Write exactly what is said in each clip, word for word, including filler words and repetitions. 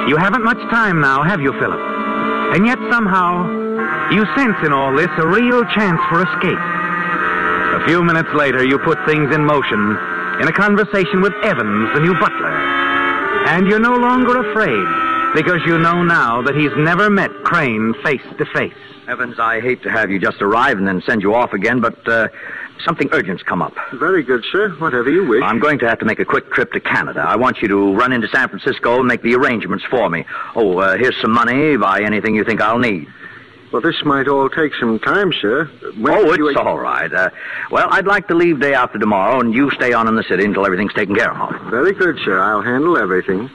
You haven't much time now, have you, Philip? And yet somehow, you sense in all this a real chance for escape. A few minutes later, you put things in motion in a conversation with Evans, the new butler. And you're no longer afraid, because you know now that he's never met Crane face to face. Evans, I hate to have you just arrive and then send you off again, but uh, something urgent's come up. Very good, sir. Whatever you wish. I'm going to have to make a quick trip to Canada. I want you to run into San Francisco and make the arrangements for me. Oh, uh, here's some money. Buy anything you think I'll need. Well, this might all take some time, sir. When oh, it's you... all right. Uh, well, I'd like to leave day after tomorrow, and you stay on in the city until everything's taken care of. Very good, sir. I'll handle everything.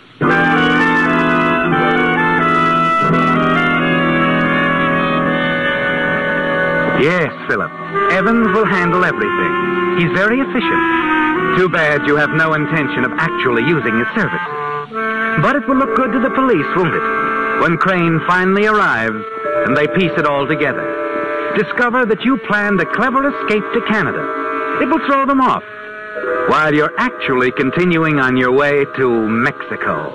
Yes, Philip. Evans will handle everything. He's very efficient. Too bad you have no intention of actually using his services. But it will look good to the police, won't it? When Crane finally arrives and they piece it all together. Discover that you planned a clever escape to Canada. It will throw them off, while you're actually continuing on your way to Mexico.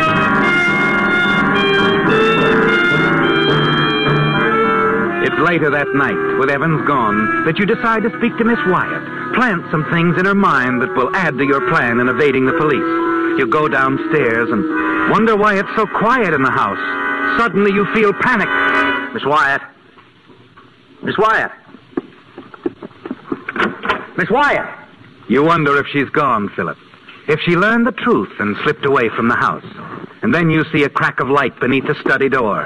It's later that night, with Evans gone, that you decide to speak to Miss Wyatt. Plant some things in her mind that will add to your plan in evading the police. You go downstairs and wonder why it's so quiet in the house. Suddenly you feel panic. Miss Wyatt. Miss Wyatt. Miss Wyatt. You wonder if she's gone, Philip. If she learned the truth and slipped away from the house. And then you see a crack of light beneath the study door.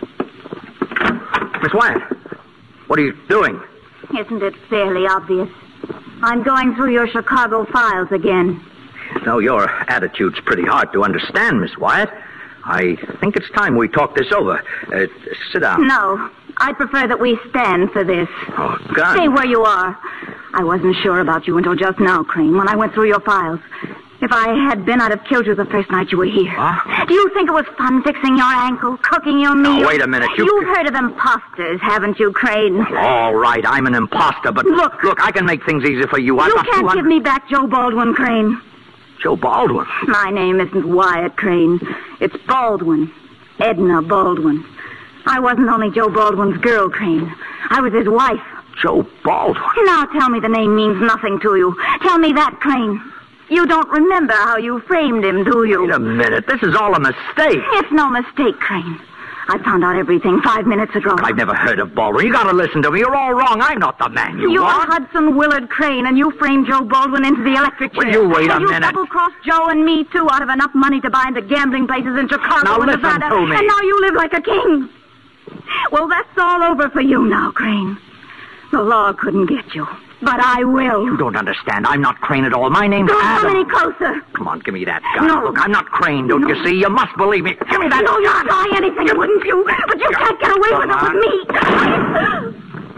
Miss Wyatt, what are you doing? Isn't it fairly obvious? I'm going through your Chicago files again. No, your attitude's pretty hard to understand, Miss Wyatt. I think it's time we talk this over. Uh, sit down. No, I prefer that we stand for this. Oh, God. Stay where you are. I wasn't sure about you until just now, Crane, when I went through your files. If I had been, I'd have killed you the first night you were here. Huh? Do you think it was fun fixing your ankle, cooking your meal? Now, wait a minute. You... You've heard of imposters, haven't you, Crane? All right, I'm an imposter, but... Look. Look, I can make things easy for you. You I've got can't two hundred... give me back Joe Baldwin, Crane. Joe Baldwin? My name isn't Wyatt, Crane. It's Baldwin. Edna Baldwin. I wasn't only Joe Baldwin's girl, Crane. I was his wife. Joe Baldwin? Now tell me the name means nothing to you. Tell me that, Crane. You don't remember how you framed him, do you? Wait a minute. This is all a mistake. It's no mistake, Crane. I found out everything five minutes ago. I've never heard of Baldwin. You gotta listen to me. You're all wrong. I'm not the man you You're want. Hudson Willard Crane, and you framed Joe Baldwin into the electric chair. Will you wait a and you minute? You double-crossed Joe and me, too, out of enough money to buy into gambling places in Chicago Now and listen Nevada. to me. And now you live like a king. Well, that's all over for you now, Crane. The law couldn't get you. But I will. You don't understand. I'm not Crane at all. My name's Don't Adam. come any closer. Come on, give me that gun. No. Look, I'm not Crane, don't No. you see? You must believe me. Give me that No, gun. you'd try anything, wouldn't you? But you can't get away Come with on. it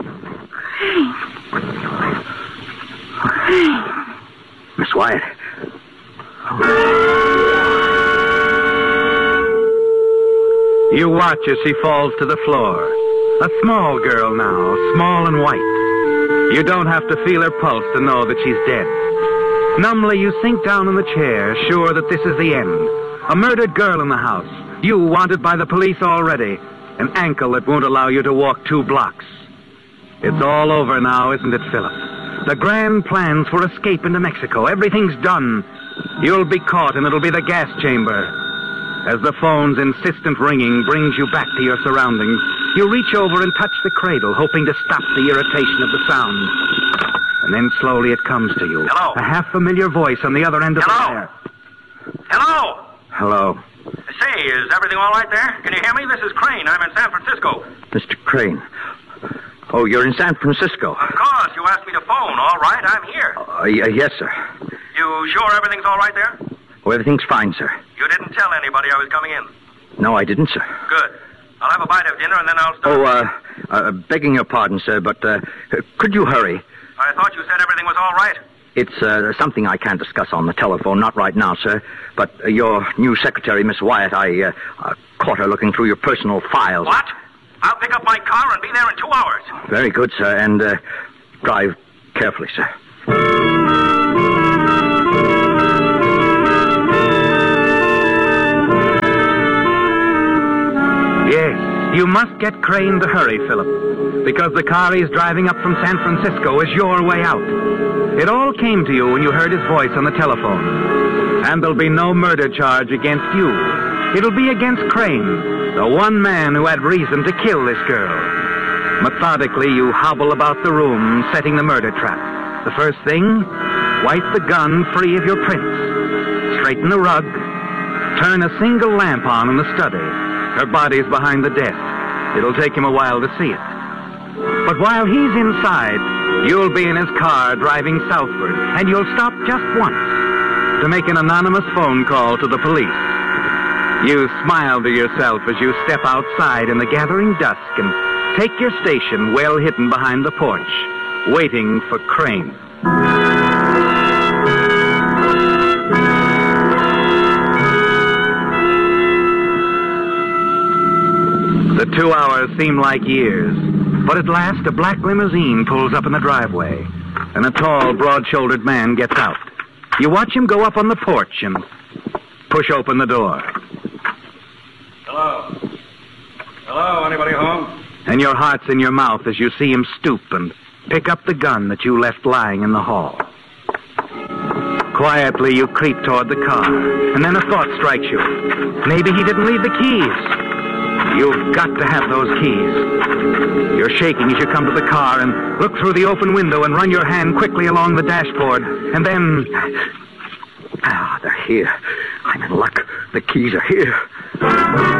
with me. Miss Wyatt. You watch as she falls to the floor. A small girl now, small and white. You don't have to feel her pulse to know that she's dead. Numbly, you sink down in the chair, sure that this is the end. A murdered girl in the house. You wanted by the police already. An ankle that won't allow you to walk two blocks. It's all over now, isn't it, Philip? The grand plans for escape into Mexico. Everything's done. You'll be caught, and it'll be the gas chamber. As the phone's insistent ringing brings you back to your surroundings, you reach over and touch the cradle, hoping to stop the irritation of the sound. And then slowly it comes to you. Hello? A half-familiar voice on the other end of Hello? the wire. Hello? Hello. Say, is everything all right there? Can you hear me? This is Crane. I'm in San Francisco. Mister Crane. Oh, you're in San Francisco. Of course. You asked me to phone. All right, I'm here. Uh, y- yes, sir. You sure everything's all right there? Oh, everything's fine, sir. You didn't tell anybody I was coming in. No, I didn't, sir. Good. I'll have a bite of dinner and then I'll start. Oh, uh, uh begging your pardon, sir, but uh, could you hurry? I thought you said everything was all right. It's uh, something I can't discuss on the telephone, not right now, sir. But uh, your new secretary, Miss Wyatt, I uh, uh, caught her looking through your personal files. What? I'll pick up my car and be there in two hours. Very good, sir, and uh, drive carefully, sir. You must get Crane to hurry, Philip, because the car he's driving up from San Francisco is your way out. It all came to you when you heard his voice on the telephone. And there'll be no murder charge against you. It'll be against Crane, the one man who had reason to kill this girl. Methodically, you hobble about the room, setting the murder trap. The first thing, wipe the gun free of your prints. Straighten the rug. Turn a single lamp on in the study. Her body's behind the desk. It'll take him a while to see it. But while he's inside, you'll be in his car driving southward, and you'll stop just once to make an anonymous phone call to the police. You smile to yourself as you step outside in the gathering dusk and take your station well hidden behind the porch, waiting for Crane. The two hours seem like years, but at last a black limousine pulls up in the driveway, and a tall, broad-shouldered man gets out. You watch him go up on the porch and push open the door. Hello? Hello, anybody home? And your heart's in your mouth as you see him stoop and pick up the gun that you left lying in the hall. Quietly, you creep toward the car, and then a thought strikes you. Maybe he didn't leave the keys. You've got to have those keys. You're shaking as you come to the car and look through the open window and run your hand quickly along the dashboard. And then... Ah, they're here. I'm in luck. The keys are here.